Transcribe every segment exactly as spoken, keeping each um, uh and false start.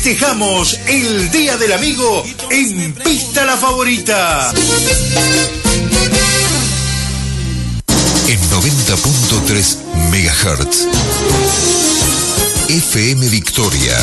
Festejamos el Día del Amigo en Pista La Favorita. En noventa punto tres megahertz. F M Victoria.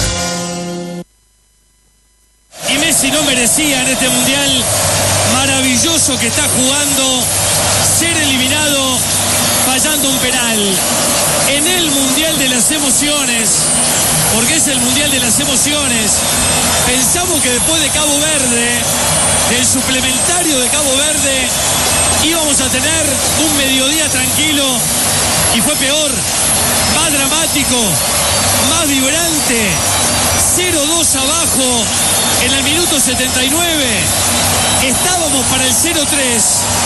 Y Messi no merecía en este mundial maravilloso que está jugando ser eliminado fallando un penal. En el mundial de las emociones, porque es el mundial de las emociones, pensamos que después de Cabo Verde, del suplementario de Cabo Verde, íbamos a tener un mediodía tranquilo y fue peor, más dramático, más vibrante. cero dos abajo en el minuto setenta y nueve, estábamos para el cero tres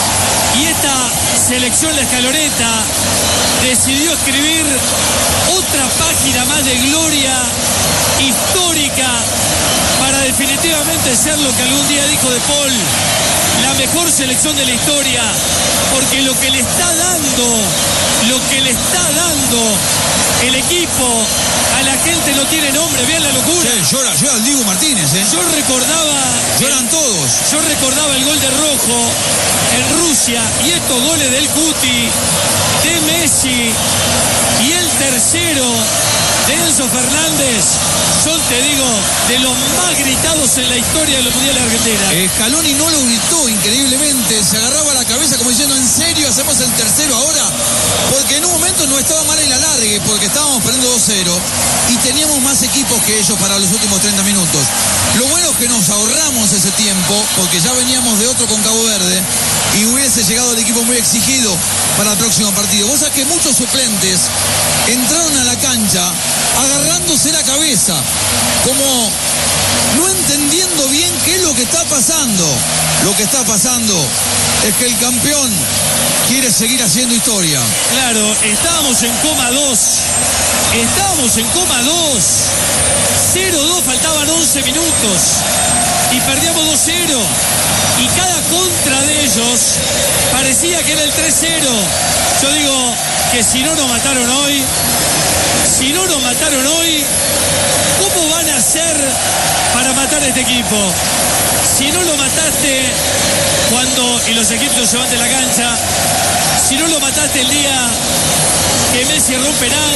y esta selección, la escaloneta, decidió escribir otra página más de gloria histórica para definitivamente ser lo que algún día dijo De Paul, la mejor selección de la historia, porque lo que le está dando, lo que le está dando el equipo a la gente no tiene nombre. Vean la locura. Sí, llora, llora el Diego Martínez, ¿eh? Yo recordaba... Lloran todos. Yo recordaba el gol de Rojo en Rusia y estos goles del Cuti, de Messi y el tercero de Enzo Fernández son, te digo, de los más gritados en la historia de los mundiales de Argentina. Eh, Scaloni no lo gritó increíblemente, se agarraba la cabeza como diciendo, ¿en serio hacemos el tercero ahora? Porque en un momento no estaba mal el alargue, porque estábamos perdiendo dos cero y teníamos más equipos que ellos para los últimos treinta minutos. Lo bueno es que nos ahorramos ese tiempo, porque ya veníamos de otro con Cabo Verde y hubiese llegado el equipo muy exigido para el próximo partido. Vos sabés que muchos suplentes entraron a la cancha agarrándose la cabeza, como no entendiendo bien qué es lo que está pasando. Lo que está pasando es que el campeón quiere seguir haciendo historia. Claro, estábamos en coma dos. Estábamos en coma dos. cero dos, faltaban once minutos. Y perdíamos dos cero. Y cada contra de ellos parecía que era el tres cero. Yo digo que si no nos mataron hoy, si no nos mataron hoy, ¿cómo van a hacer para matar a este equipo? Si no lo mataste cuando, y los equipos se van de la cancha, si no lo mataste el día que Messi erró un penal,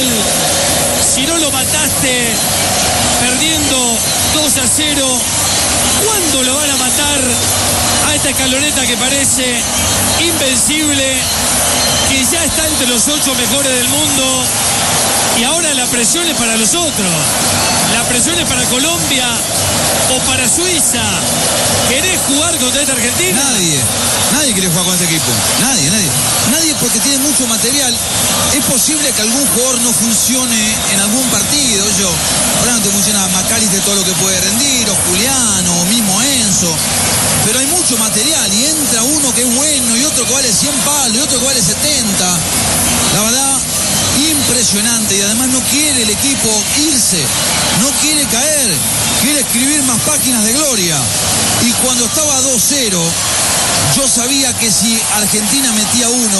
si no lo mataste perdiendo dos a cero, ¿cuándo lo van a matar a esta escaloneta que parece invencible, que ya está entre los ocho mejores del mundo? Y ahora la presión es para los otros. La presión es para Colombia o para Suiza. ¿Querés jugar contra esta Argentina? Nadie, nadie quiere jugar con este equipo. Nadie, nadie. Nadie, porque tiene mucho material. Es posible que algún jugador no funcione en algún partido. Yo, ahora no te funciona McAllister todo lo que puede rendir, o Juliano, o mismo Enzo. Pero hay mucho material y entra uno que es bueno y otro que vale cien palos y otro que vale setenta. La verdad, impresionante, y además no quiere el equipo irse, no quiere caer, quiere escribir más páginas de gloria. Y cuando estaba dos cero, yo sabía que si Argentina metía uno,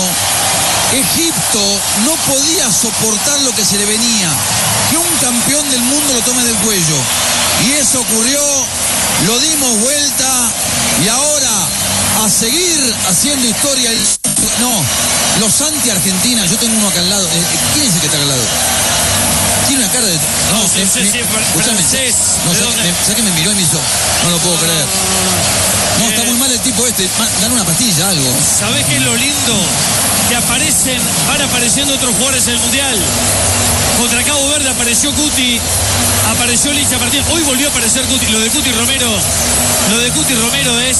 Egipto no podía soportar lo que se le venía, que un campeón del mundo lo tome del cuello. Y eso ocurrió, lo dimos vuelta y ahora a seguir haciendo historia. No, los anti-Argentina, yo tengo uno acá al lado. ¿Quién es el que está acá al lado? Tiene una cara de... No, no sé me, si me, es escúchame, francés. no, ¿sabes que me miró y me hizo? No lo puedo No, creer. no, no, no. No, Eh, está muy mal el tipo este. Dale una pastilla, algo. ¿Sabés qué es lo lindo? Que aparecen, van apareciendo otros jugadores en el Mundial. Contra Cabo Verde apareció Cuti, apareció Licha Martínez. Hoy volvió a aparecer Cuti. Lo de Cuti Romero, lo de Cuti Romero es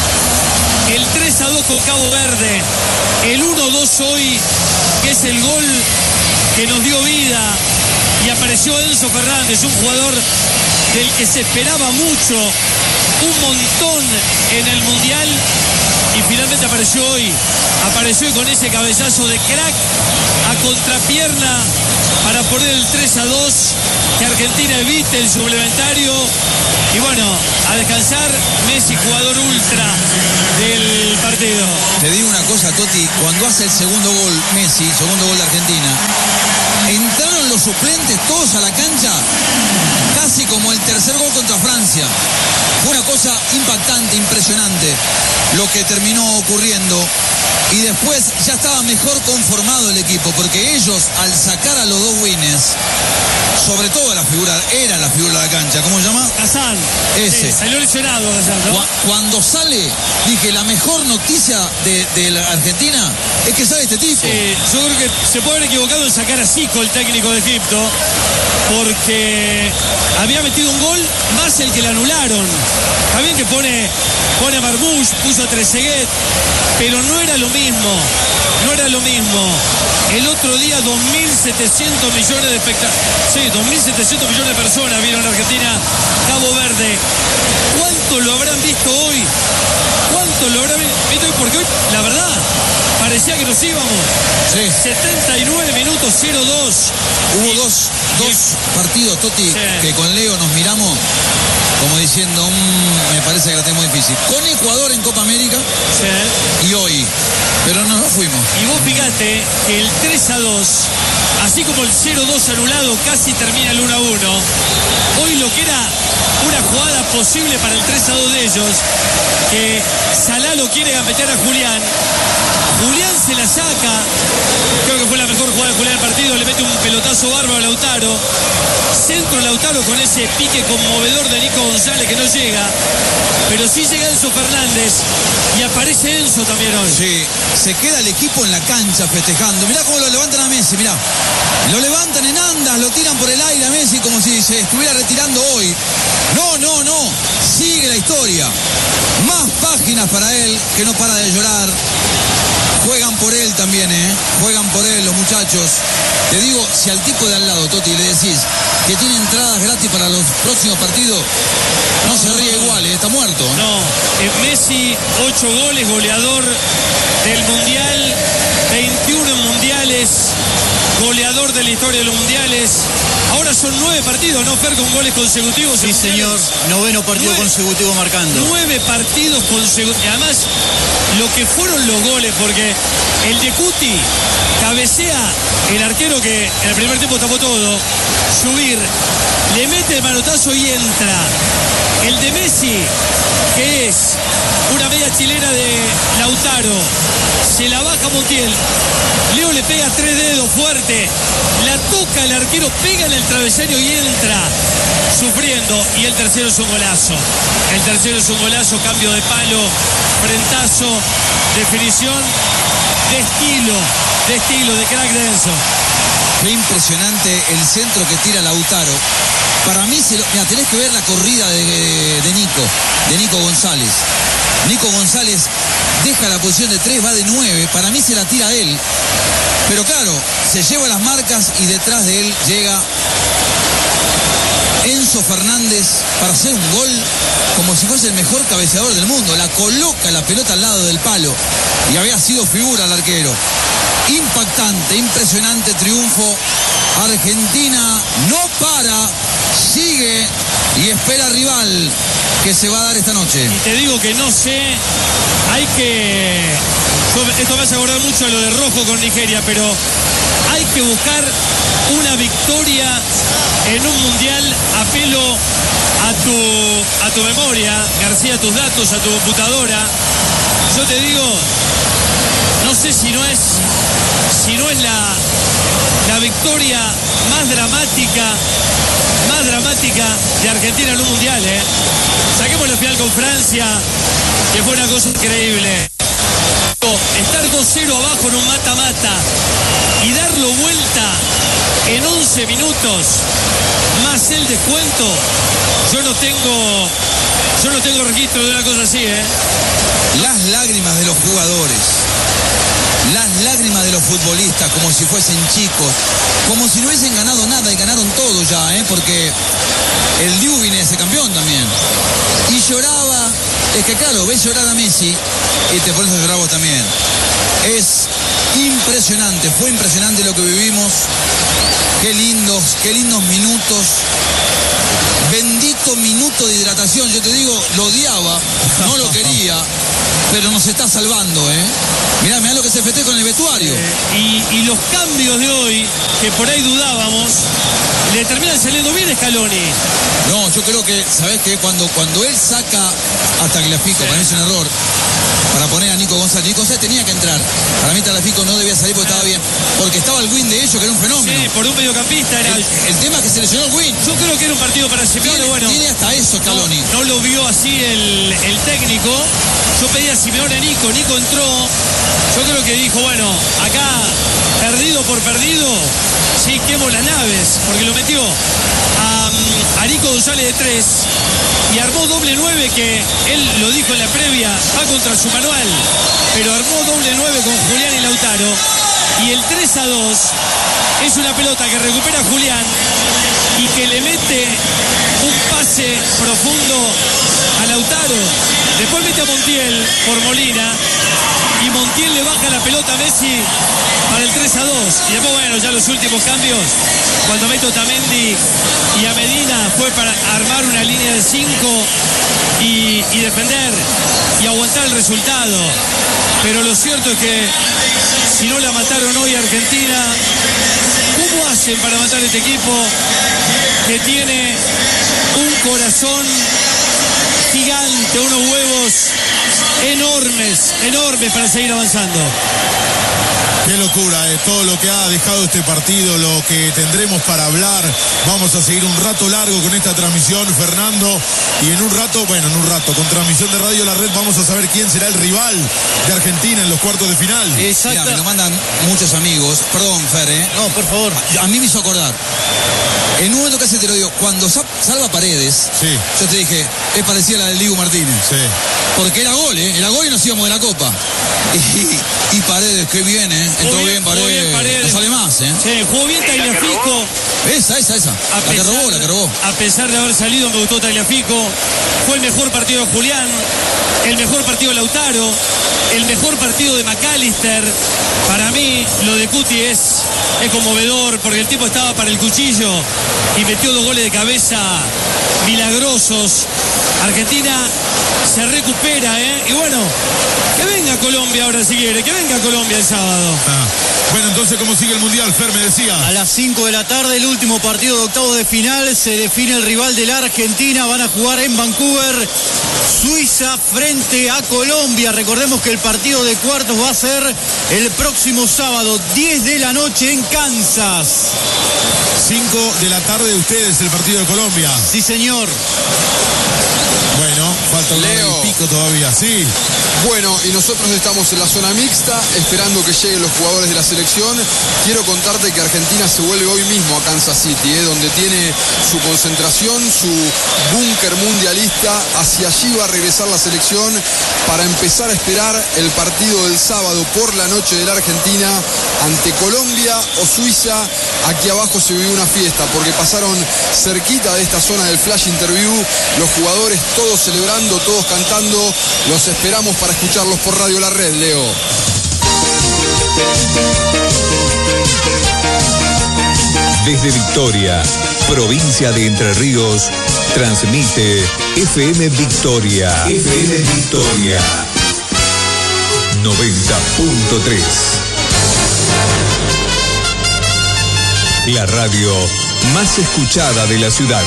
el tres a dos con Cabo Verde, el uno dos hoy, que es el gol que nos dio vida. Y apareció Enzo Fernández, un jugador del que se esperaba mucho, un montón en el Mundial, y finalmente apareció hoy. Apareció con ese cabezazo de crack a contrapierna para poner el tres a dos, que Argentina evite el suplementario. Y bueno, a descansar, Messi, jugador ultra del partido. Te digo una cosa, Toti, cuando hace el segundo gol Messi, segundo gol de Argentina, entraron los los suplentes todos a la cancha, casi como el tercer gol contra Francia. Fue una cosa impactante, impresionante lo que terminó ocurriendo. Y después ya estaba mejor conformado el equipo, porque ellos, al sacar a los dos winners, sobre todo la figura, era la figura de la cancha, ¿cómo se llama? Hassan. Ese. Sí, salió lesionado Hassan, ¿no? Cu- Cuando sale, dije, la mejor noticia de, de la Argentina es que sale este tipo. Sí, yo creo que se puede haber equivocado en sacar a Zico, el técnico de Egipto, porque había metido un gol más el que le anularon. Está bien que pone, pone a Marmoush, puso a Trezeguet, pero no era lo mismo, no era lo mismo. El otro día dos mil setecientos millones de espectadores, sí, dos mil setecientos millones de personas vieron a Argentina Cabo Verde. ¿Cuánto lo habrán visto hoy? ¿Cuánto lo habrán visto hoy? Porque hoy, la verdad, parecía que nos íbamos. Sí. setenta y nueve minutos, cero dos. Hubo dos, dos partidos, Toti, Sí. que con Leo nos miramos como diciendo, mmm, me parece que la tenemos difícil. Con Ecuador en Copa América Sí. y hoy. Pero no nos fuimos. Y vos fíjate que el tres a dos, así como el cero dos anulado, casi termina el uno a uno. Hoy lo que era una jugada posible para el tres a dos de ellos, que Salah lo quiere gambetear a Julián. Julián se la saca, creo que fue la mejor jugada de Julián del partido, le mete un pelotazo bárbaro a Lautaro. Centro Lautaro con ese pique conmovedor de Nico González que no llega, pero sí llega Enzo Fernández y aparece Enzo también hoy. Sí, se queda el equipo en la cancha festejando. Mirá cómo lo levantan a Messi, mirá. Lo levantan en andas, lo tiran por el aire a Messi como si se estuviera retirando hoy. No, no, no. Sigue la historia. Más páginas para él, que no para de llorar. Juegan por él también, ¿eh? Juegan por él los muchachos. Te digo, si al tipo de al lado, Toti, le decís que tiene entradas gratis para los próximos partidos, no se ríe igual, ¿eh? Está muerto. ¿eh? No, eh, Messi, ocho goles, goleador del Mundial, veintiuno mundiales, goleador de la historia de los mundiales. Ahora son nueve partidos, ¿no, Fer? Con goles consecutivos. Sí, señor. Noveno partido Nueve- consecutivo marcando. Nueve partidos consecutivos. Además, lo que fueron los goles, porque el de Cuti cabecea el arquero que en el primer tiempo tapó todo, subir, le mete el manotazo y entra. El de Messi, que es una media chilena de Lautaro, se la baja Montiel. Leo le pega tres dedos fuerte, la toca el arquero, pega en el travesaño y entra sufriendo. Y el tercero es un golazo. El tercero es un golazo, cambio de palo, frentazo, definición de estilo, de estilo, de crack de Enzo. Fue impresionante el centro que tira Lautaro. Para mí, se lo, mira, tenés que ver la corrida de, de Nico, de Nico González. Nico González deja la posición de tres, va de nueve. Para mí se la tira a él. Pero claro, se lleva las marcas y detrás de él llega Enzo Fernández para hacer un gol como si fuese el mejor cabeceador del mundo. La coloca la pelota al lado del palo y había sido figura el arquero. Impactante, impresionante triunfo. Argentina no para, sigue y espera rival que se va a dar esta noche. Y te digo que no sé, hay que... yo- esto me hace acordar mucho a lo de Rojo con Nigeria, pero hay que buscar una victoria en un mundial. Apelo a tu, a tu memoria, García, a tus datos, a tu computadora. Yo te digo, no sé si no es, si no es la, la victoria más dramática, más dramática de Argentina en un mundial, ¿eh? Saquemos la final con Francia, que fue una cosa increíble. Estar dos cero abajo en un mata-mata y darlo vuelta en once minutos, más el descuento, yo no tengo, yo no tengo registro de una cosa así, ¿eh? Las lágrimas de los jugadores, las lágrimas de los futbolistas, como si fuesen chicos, como si no hubiesen ganado nada y ganaron todo ya, ¿eh? Porque el Diu viene ese campeón también. Y lloraba, es que claro, ves llorar a Messi y te pones a llorar vos también. Es impresionante, fue impresionante lo que vivimos. Qué lindos, qué lindos minutos. Bendito minuto de hidratación, yo te digo, lo odiaba, no lo quería. pero nos está salvando, ¿eh? Mirá, mirá lo que se festeja con el vestuario. Eh, y, y los cambios de hoy, que por ahí dudábamos, le terminan saliendo bien a Scaloni. No, yo creo que, ¿sabés qué? Cuando, cuando él saca, hasta Tagliafico, sí. Para mí es un error, para poner a Nico González. Nico González tenía que entrar. Para mí Tagliafico no debía salir porque estaba bien. Porque estaba el win de ellos, que era un fenómeno. Sí, por un mediocampista era... El, el tema es que se lesionó el win. Yo creo que era un partido para Simeone, tiene, bueno. Tiene hasta eso, Scaloni. No, no lo vio así el, el técnico. Yo pedí a Simeone a Nico. Nico entró. Yo creo que dijo, bueno, acá, perdido por perdido, sí, quemo las naves. Porque lo metió a, a Nico González de tres. Y armó doble nueve, que él lo dijo en la previa, va contra su manual, pero armó doble nueve con Julián y Lautaro. Y el tres a dos es una pelota que recupera Julián y que le mete un pase profundo a Lautaro. Después mete a Montiel por Molina y Montiel le baja la pelota a Messi para el tres a dos. Y después, bueno, ya los últimos cambios, cuando meto a Otamendi y a Medina, fue para armar una línea de cinco y, y defender y aguantar el resultado. Pero lo cierto es que si no la mataron hoy a Argentina, ¿cómo hacen para matar a este equipo que tiene un corazón gigante, unos huevos enormes, enormes para seguir avanzando? Qué locura, eh, todo lo que ha dejado este partido, lo que tendremos para hablar. Vamos a seguir un rato largo con esta transmisión, Fernando. Y en un rato, bueno, en un rato, con transmisión de Radio La Red, vamos a saber quién será el rival de Argentina en los cuartos de final. Exacto. Mira, me lo mandan muchos amigos. Perdón, Fer, ¿eh? No, por favor. A, a mí me hizo acordar. En un momento casi te lo digo, cuando salva Paredes, sí. Yo te dije, es parecida a la del Dibu Martínez. Sí. Porque era gol, ¿eh? Era gol y nos íbamos de la Copa. Y, y Paredes, qué bien, ¿eh? Entró bien, bien Paredes. bien Paredes. No sale más, ¿eh? Sí, jugó bien Tagliafico. Esa, esa, esa. A la que robó, la que robó. A pesar de haber salido, me gustó Tagliafico. Fue el mejor partido de Julián, el mejor partido de Lautaro, el mejor partido de McAllister. Para mí, lo de Cuti es, es conmovedor, porque el tipo estaba para el cuchillo y metió dos goles de cabeza milagrosos. Argentina se recupera, ¿eh? Y bueno, que venga Colombia ahora si quiere, que venga Colombia el sábado. Ah. Bueno, entonces, ¿cómo sigue el Mundial, Fer? Me decía. A las cinco de la tarde, el último partido de octavos de final. Se define el rival de la Argentina. Van a jugar en Vancouver, Suiza, frente a Colombia. Recordemos que el partido de cuartos va a ser el próximo sábado, diez de la noche en Kansas. cinco de la tarde de ustedes, el partido de Colombia. Sí, señor. Bueno, falta un Leo. y pico todavía, sí. Bueno, y nosotros estamos en la zona mixta, esperando que lleguen los jugadores de la selección. Quiero contarte que Argentina se vuelve hoy mismo a Kansas City, ¿eh? Donde tiene su concentración, su búnker mundialista. Hacia allí va a regresar la selección para empezar a esperar el partido del sábado por la noche de la Argentina ante Colombia o Suiza. Aquí abajo se vivió una fiesta porque pasaron cerquita de esta zona del flash interview los jugadores, todos celebrando, todos cantando. Los esperamos para escucharlos por Radio La Red, Leo. Desde Victoria, provincia de Entre Ríos, transmite F M Victoria. F M Victoria noventa punto tres. La radio más escuchada de la ciudad.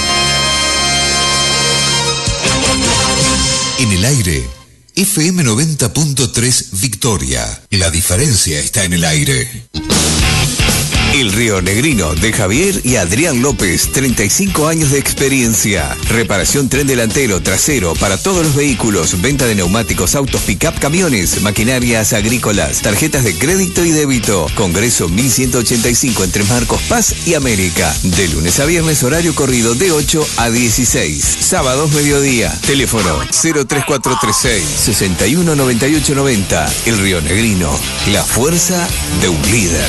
En el aire, F M noventa punto tres Victoria. La diferencia está en el aire. El Río Negrino de Javier y Adrián López, treinta y cinco años de experiencia. Reparación tren delantero, trasero para todos los vehículos, venta de neumáticos, autos, pick-up, camiones, maquinarias agrícolas, tarjetas de crédito y débito. Congreso mil ciento ochenta y cinco entre Marcos Paz y América. De lunes a viernes, horario corrido de ocho a dieciséis. Sábados mediodía. Teléfono cero tres cuatro tres seis, seis uno nueve ocho nueve cero. El Río Negrino, la fuerza de un líder.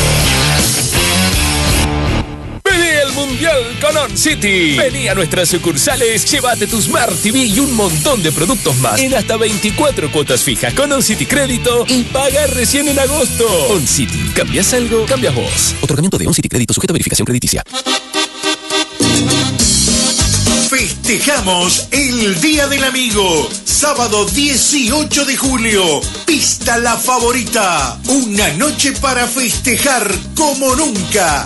Mundial con On City. Vení a nuestras sucursales, llévate tu Smart T V y un montón de productos más en hasta veinticuatro cuotas fijas con On City Crédito y paga recién en agosto. On City, ¿cambias algo? Cambias vos. Otorgamiento de On City Crédito sujeto a verificación crediticia. Festejamos el Día del Amigo. Sábado dieciocho de julio. Pista La Favorita. Una noche para festejar como nunca.